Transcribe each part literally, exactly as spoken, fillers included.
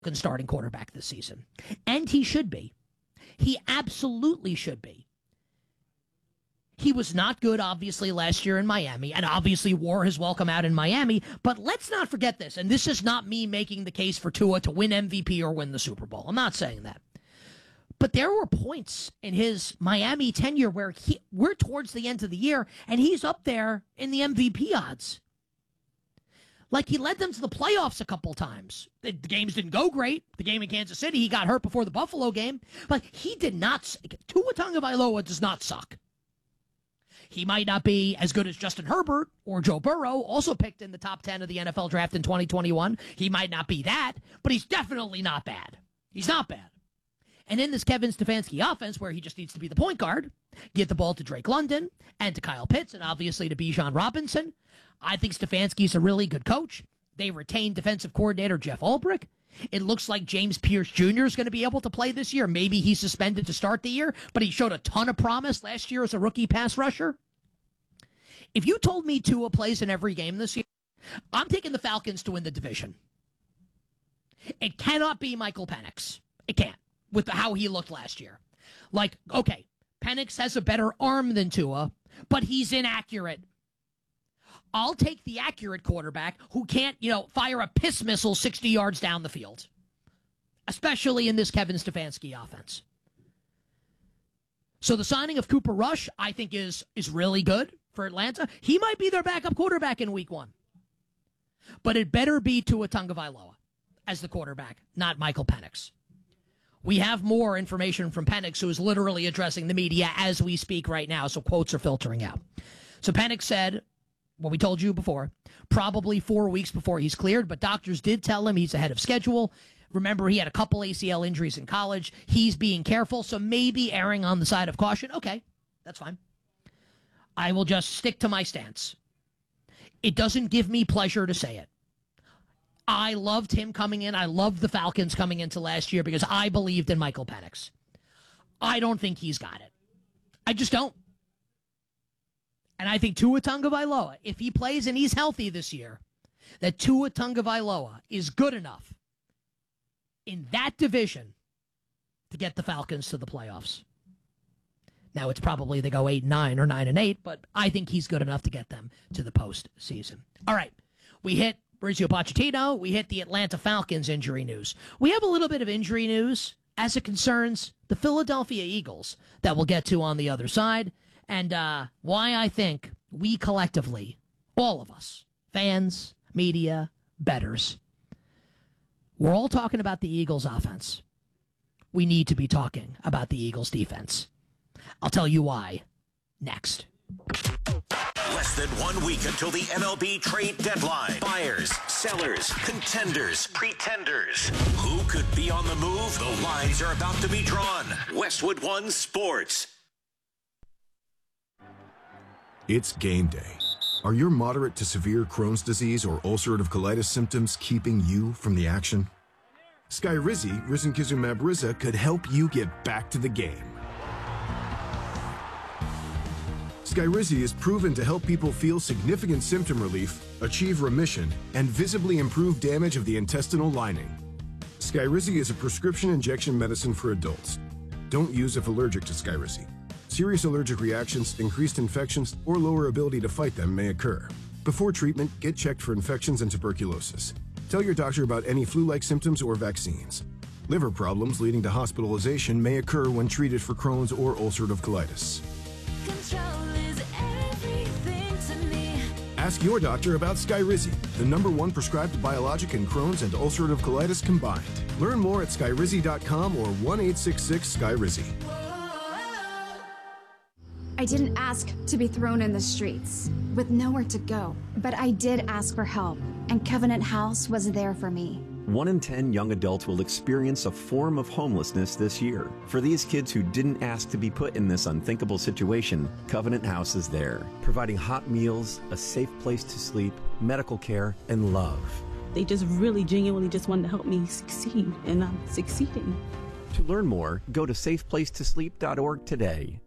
starting quarterback this season. And he should be. He absolutely should be. He was not good, obviously, last year in Miami, and obviously wore his welcome out in Miami. But let's not forget this, and this is not me making the case for Tua to win M V P or win the Super Bowl. I'm not saying that. But there were points in his Miami tenure where he, we're towards the end of the year, and he's up there in the M V P odds. Like, he led them to the playoffs a couple times. The, the games didn't go great. The game in Kansas City, he got hurt before the Buffalo game. But he did not. Tua Tagovailoa does not suck. He might not be as good as Justin Herbert or Joe Burrow, also picked in the top ten of the N F L draft in twenty twenty-one. He might not be that, but he's definitely not bad. He's not bad. And in this Kevin Stefanski offense, where he just needs to be the point guard, get the ball to Drake London and to Kyle Pitts and obviously to Bijan Robinson, I think Stefanski's a really good coach. They retained defensive coordinator Jeff Ulbrich. It looks like James Pierce Junior is going to be able to play this year. Maybe he's suspended to start the year, but he showed a ton of promise last year as a rookie pass rusher. If you told me Tua plays in every game this year, I'm taking the Falcons to win the division. It cannot be Michael Penix. It can't, with how he looked last year. Like, okay, Penix has a better arm than Tua, but he's inaccurate. I'll take the accurate quarterback who can't, you know, fire a piss missile sixty yards down the field, especially in this Kevin Stefanski offense. So the signing of Cooper Rush, I think, is is really good for Atlanta. He might be their backup quarterback in week one. But it better be Tua Tagovailoa as the quarterback, not Michael Penix. We have more information from Penix, who is literally addressing the media as we speak right now, so quotes are filtering out. So Penix said, what we told you before, probably four weeks before he's cleared, but doctors did tell him he's ahead of schedule. Remember, he had a couple A C L injuries in college. He's being careful, so maybe erring on the side of caution. Okay, that's fine. I will just stick to my stance. It doesn't give me pleasure to say it. I loved him coming in. I loved the Falcons coming into last year because I believed in Michael Penix. I don't think he's got it. I just don't. And I think Tua Tagovailoa, if he plays and he's healthy this year, that Tua Tagovailoa is good enough in that division to get the Falcons to the playoffs. Now, it's probably they go eight and nine or nine and eight, but I think he's good enough to get them to the postseason. All right, we hit Mauricio Pochettino. We hit the Atlanta Falcons injury news. We have a little bit of injury news as it concerns the Philadelphia Eagles that we'll get to on the other side. And uh, why I think we collectively, all of us, fans, media, bettors, we're all talking about the Eagles offense. We need to be talking about the Eagles defense. I'll tell you why next. Less than one week until the M L B trade deadline. Buyers, sellers, contenders, pretenders. Who could be on the move? The lines are about to be drawn. Westwood One Sports. It's game day. Are your moderate to severe Crohn's disease or ulcerative colitis symptoms keeping you from the action? Skyrizi, risankizumab Riza, could help you get back to the game. Skyrizi is proven to help people feel significant symptom relief, achieve remission, and visibly improve damage of the intestinal lining. Skyrizi is a prescription injection medicine for adults. Don't use if allergic to Skyrizi. Serious allergic reactions, increased infections, or lower ability to fight them may occur. Before treatment, get checked for infections and tuberculosis. Tell your doctor about any flu-like symptoms or vaccines. Liver problems leading to hospitalization may occur when treated for Crohn's or ulcerative colitis. Control is everything to me. Ask your doctor about Skyrizi, the number one prescribed biologic in Crohn's and ulcerative colitis combined. Learn more at skyrizi dot com or one eight six six Skyrizi. I didn't ask to be thrown in the streets with nowhere to go, but I did ask for help, and Covenant House was there for me. One in ten young adults will experience a form of homelessness this year. For these kids who didn't ask to be put in this unthinkable situation, Covenant House is there, providing hot meals, a safe place to sleep, medical care, and love. They just really genuinely just wanted to help me succeed, and I'm succeeding. To learn more, go to safe place to sleep dot org today.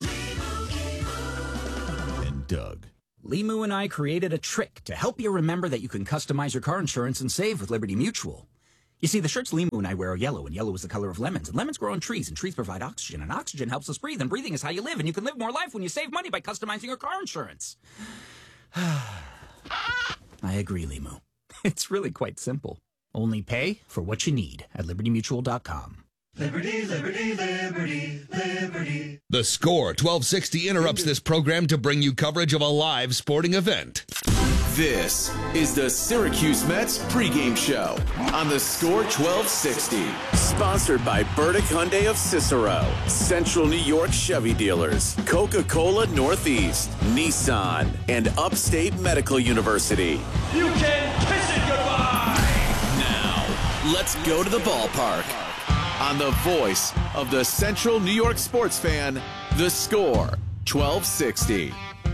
And Doug. Limu and I created a trick to help you remember that you can customize your car insurance and save with Liberty Mutual. You see, the shirts Limu and I wear are yellow, and yellow is the color of lemons. And lemons grow on trees, and trees provide oxygen, and oxygen helps us breathe, and breathing is how you live, and you can live more life when you save money by customizing your car insurance. I agree, Limu. It's really quite simple. Only pay for what you need at liberty mutual dot com. Liberty, liberty, liberty, liberty. The Score twelve sixty interrupts this program to bring you coverage of a live sporting event. This is the Syracuse Mets pregame show on the Score twelve sixty. Sponsored by Burdick Hyundai of Cicero, Central New York Chevy Dealers, Coca-Cola Northeast, Nissan, and Upstate Medical University. You can kiss it goodbye. Now, let's go to the ballpark. On the voice of the Central New York sports fan, the Score twelve sixty.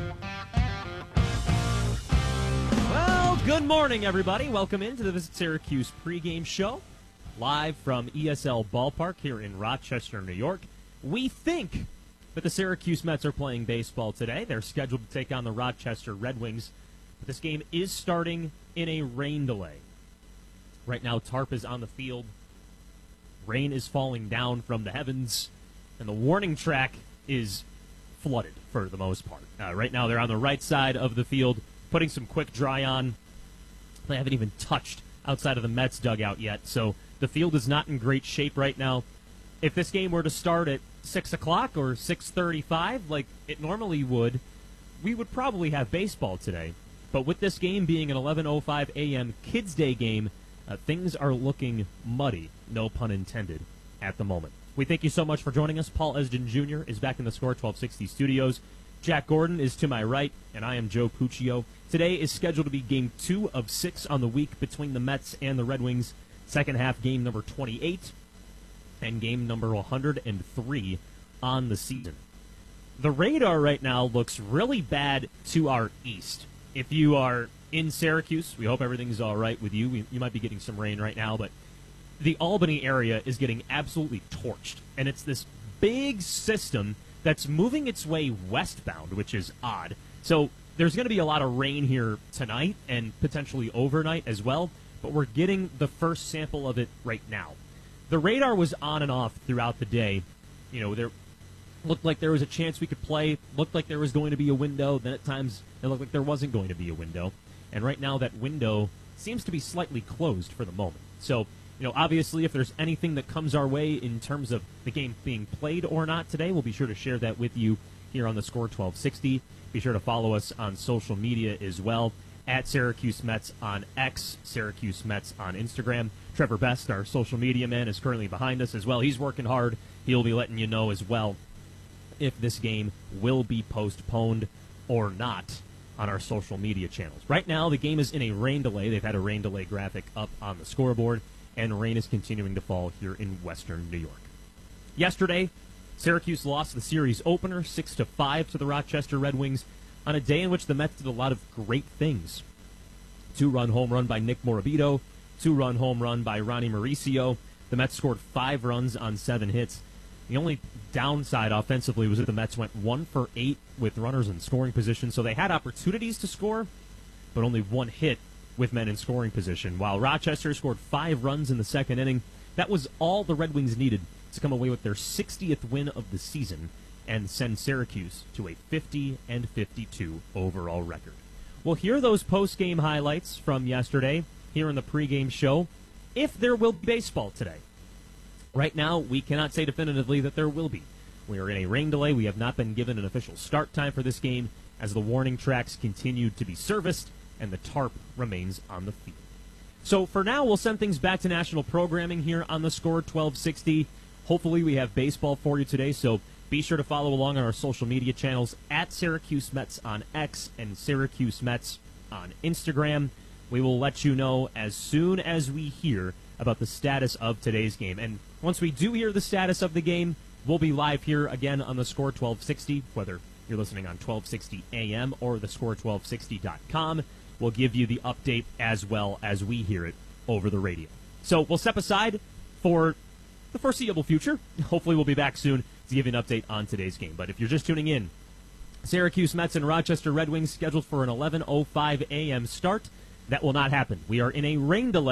Well, good morning, everybody. Welcome into the Visit Syracuse pregame show, live from E S L Ballpark here in Rochester, New York. We think that the Syracuse Mets are playing baseball today. They're scheduled to take on the Rochester Red Wings, but this game is starting in a rain delay. Right now, tarp is on the field. Rain is falling down from the heavens, and the warning track is flooded for the most part. Uh, right now, they're on the right side of the field, putting some quick dry on. They haven't even touched outside of the Mets dugout yet, so the field is not in great shape right now. If this game were to start at six o'clock or six thirty-five, like it normally would, we would probably have baseball today. But with this game being an eleven oh five a.m. Kids Day game, uh, things are looking muddy, no pun intended, at the moment. We thank you so much for joining us. Paul Esden Junior is back in the Score twelve sixty studios. Jack Gordon is to my right, and I am Joe Puccio. Today is scheduled to be game two of six on the week between the Mets and the Red Wings. Second half, game number twenty-eight, and game number one hundred three on the season. The radar right now looks really bad to our east. If you are in Syracuse, we hope everything's all right with you. We, you might be getting some rain right now, but the Albany area is getting absolutely torched, and it's this big system that's moving its way westbound, which is odd. So there's going to be a lot of rain here tonight and potentially overnight as well, but we're getting the first sample of it right now. The radar was on and off throughout the day. You know, there looked like there was a chance we could play, looked like there was going to be a window, then at times it looked like there wasn't going to be a window. And right now that window seems to be slightly closed for the moment. So, you know, obviously if there's anything that comes our way in terms of the game being played or not today, we'll be sure to share that with you here on the Score twelve sixty. Be sure to follow us on social media as well, at Syracuse Mets on X, Syracuse Mets on Instagram. Trevor Best, our social media man, is currently behind us as well. He's working hard. He'll be letting you know as well if this game will be postponed or not on our social media channels. Right now, the game is in a rain delay. They've had a rain delay graphic up on the scoreboard, and rain is continuing to fall here in western New York. Yesterday, Syracuse lost the series opener six to five to the Rochester Red Wings on a day in which the Mets did a lot of great things. Two-run home run by Nick Morabito, two-run home run by Ronnie Mauricio. The Mets scored five runs on seven hits. The only downside offensively was that the Mets went one for eight with runners in scoring position, so they had opportunities to score, but only one hit with men in scoring position. While Rochester scored five runs in the second inning, that was all the Red Wings needed to come away with their sixtieth win of the season and send Syracuse to a fifty and fifty-two overall record. We'll hear those post-game highlights from yesterday here in the pregame show, if there will be baseball today. Right now, we cannot say definitively that there will be. We are in a rain delay. We have not been given an official start time for this game as the warning tracks continue to be serviced and the tarp remains on the field. So for now, we'll send things back to national programming here on the Score twelve sixty. Hopefully we have baseball for you today, so be sure to follow along on our social media channels at Syracuse Mets on X and Syracuse Mets on Instagram. We will let you know as soon as we hear about the status of today's game. And once we do hear the status of the game, we'll be live here again on the Score twelve sixty, whether you're listening on twelve sixty A M or the score twelve sixty dot com. We'll give you the update as well as we hear it over the radio. So we'll step aside for the foreseeable future. Hopefully we'll be back soon to give you an update on today's game. But if you're just tuning in, Syracuse Mets and Rochester Red Wings scheduled for an eleven oh five a.m. start. That will not happen. We are in a rain delay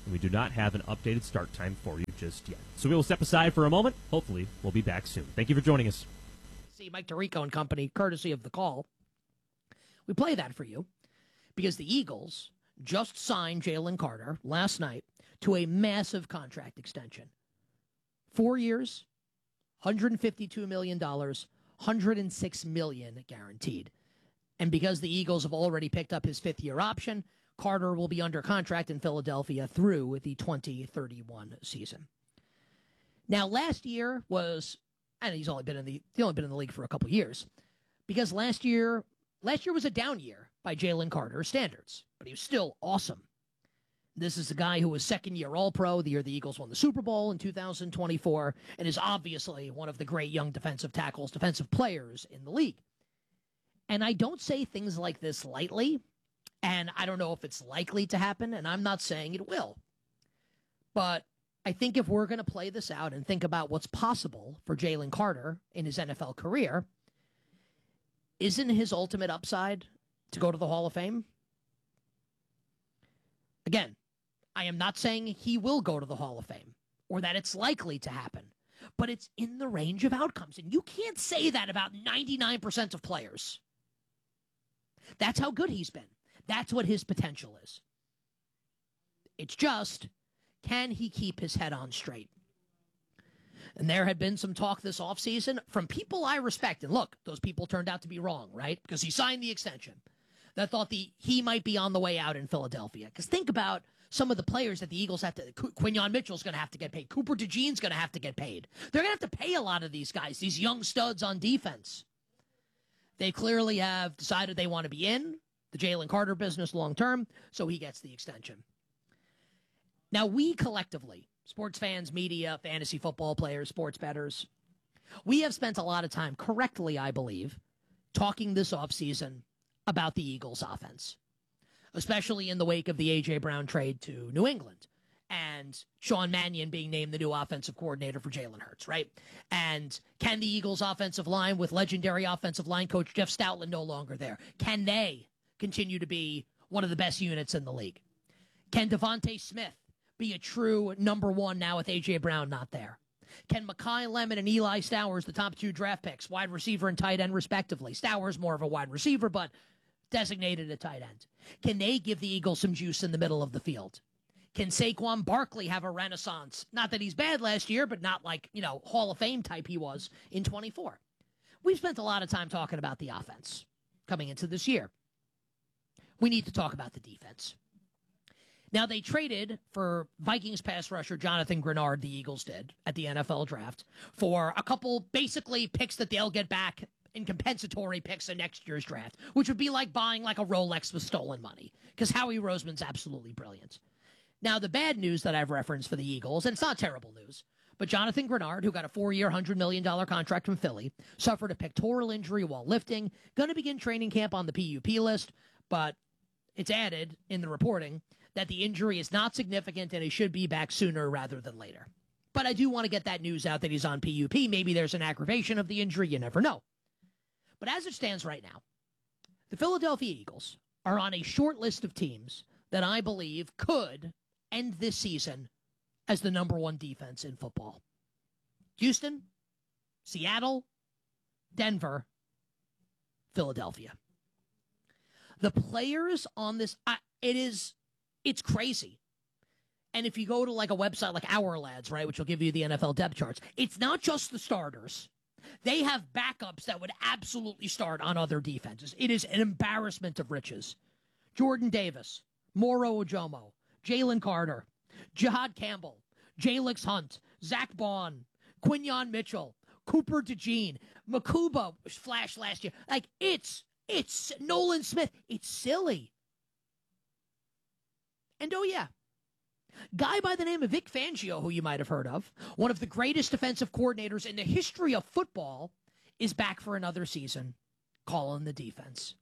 and we do not have an updated start time for you just yet. So we will step aside for a moment. Hopefully, we'll be back soon. Thank you for joining us. See Mike Tirico and company, courtesy of The Call. We play that for you because the Eagles just signed Jalen Carter last night to a massive contract extension. Four years, one hundred fifty-two million dollars, one hundred six million dollars guaranteed. And because the Eagles have already picked up his fifth-year option, Carter will be under contract in Philadelphia through the twenty thirty-one season. Now, last year was, and he's only been in the he's only been in the league for a couple years, because last year last year was a down year by Jalen Carter's standards, but he was still awesome. This is the guy who was second-year All-Pro the year the Eagles won the Super Bowl in two thousand twenty-four, and is obviously one of the great young defensive tackles, defensive players in the league. And I don't say things like this lightly, and I don't know if it's likely to happen, and I'm not saying it will. But I think if we're going to play this out and think about what's possible for Jalen Carter in his N F L career, isn't his ultimate upside to go to the Hall of Fame? Again, I am not saying he will go to the Hall of Fame or that it's likely to happen, but it's in the range of outcomes. And you can't say that about ninety-nine percent of players. That's how good he's been. That's what his potential is. It's just, can he keep his head on straight? And there had been some talk this offseason from people I respect. And look, those people turned out to be wrong, right? Because he signed the extension. That thought the he might be on the way out in Philadelphia. Because think about some of the players that the Eagles have to. Quinyon Mitchell's going to have to get paid. Cooper DeJean's going to have to get paid. They're going to have to pay a lot of these guys, these young studs on defense. They clearly have decided they want to be in the Jalen Carter business long term, so he gets the extension. Now, we collectively, sports fans, media, fantasy football players, sports bettors, we have spent a lot of time, correctly, I believe, talking this offseason about the Eagles' offense, especially in the wake of the A J. Brown trade to New England and Sean Mannion being named the new offensive coordinator for Jalen Hurts, right? And can the Eagles' offensive line with legendary offensive line coach Jeff Stoutland no longer there? Can they continue to be one of the best units in the league? Can Devontae Smith be a true number one now with A J. Brown not there? Can Mekhi Lemon and Eli Stowers, the top two draft picks, wide receiver and tight end respectively? Stowers more of a wide receiver, but designated a tight end. Can they give the Eagles some juice in the middle of the field? Can Saquon Barkley have a renaissance? Not that he's bad last year, but not like, you know, Hall of Fame type he was in twenty-four. We've spent a lot of time talking about the offense coming into this year. We need to talk about the defense. Now, they traded for Vikings pass rusher Jonathan Grenard, the Eagles did, at the N F L draft, for a couple basically picks that they'll get back in compensatory picks in next year's draft, which would be like buying like a Rolex with stolen money, because Howie Roseman's absolutely brilliant. Now, the bad news that I've referenced for the Eagles, and it's not terrible news, but Jonathan Grenard, who got a four-year, one hundred million dollars contract from Philly, suffered a pectoral injury while lifting, going to begin training camp on the P U P list, but it's added in the reporting that the injury is not significant and he should be back sooner rather than later. But I do want to get that news out that he's on P U P. Maybe there's an aggravation of the injury. You never know. But as it stands right now, the Philadelphia Eagles are on a short list of teams that I believe could end this season as the number one defense in football. Houston, Seattle, Denver, Philadelphia. The players on this, I, it is, it's crazy. And if you go to like a website like Our Lads, right, which will give you the N F L depth charts, it's not just the starters. They have backups that would absolutely start on other defenses. It is an embarrassment of riches. Jordan Davis, Moro Ojomo, Jalen Carter, Jihad Campbell, Jalix Hunt, Zach Bond, Quinyon Mitchell, Cooper DeJean, Makuba flashed last year. Like, it's, it's Nolan Smith. It's silly. And oh yeah, guy by the name of Vic Fangio, who you might have heard of, one of the greatest defensive coordinators in the history of football, is back for another season, calling the defense.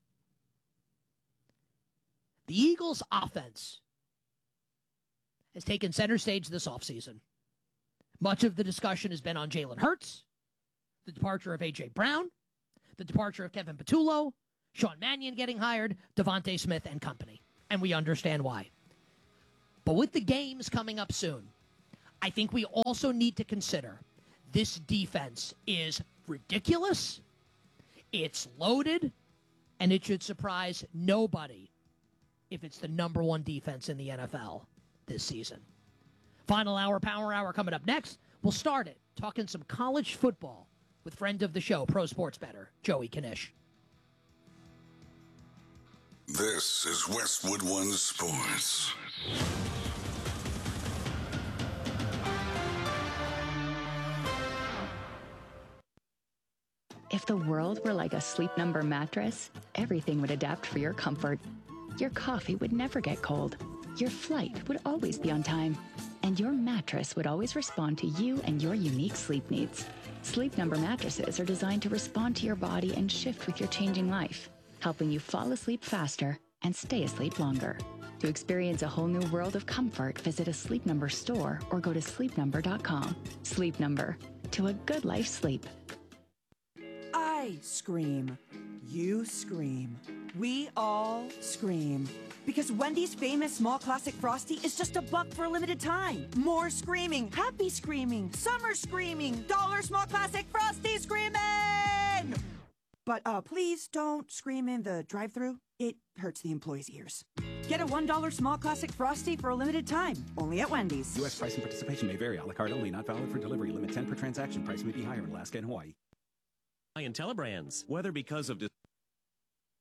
The Eagles' offense has taken center stage this offseason. Much of the discussion has been on Jalen Hurts, the departure of A J. Brown, the departure of Kevin Patullo, Sean Mannion getting hired, Devontae Smith and company. And we understand why. But with the games coming up soon, I think we also need to consider this defense is ridiculous, it's loaded, and it should surprise nobody if it's the number one defense in the N F L this season. Final hour, power hour coming up next. We'll start it talking some college football with friend of the show, pro sports bettor, Joey Knish. This is Westwood One Sports. If the world were like a Sleep Number mattress, everything would adapt for your comfort. Your coffee would never get cold. Your flight would always be on time. And your mattress would always respond to you and your unique sleep needs. Sleep Number mattresses are designed to respond to your body and shift with your changing life, helping you fall asleep faster and stay asleep longer. To experience a whole new world of comfort, visit a Sleep Number store or go to sleep number dot com. Sleep Number. To a good life sleep. I scream. You scream. We all scream. Because Wendy's famous small classic Frosty is just a buck for a limited time. More screaming, happy screaming, summer screaming, dollar small classic Frosty screaming! But uh, please don't scream in the drive-thru. It hurts the employees' ears. Get a one dollar small classic Frosty for a limited time, only at Wendy's. U S price and participation may vary. A la carte only, not valid for delivery. Limit ten per transaction. Price may be higher in Alaska and Hawaii. And Telebrands. Whether because of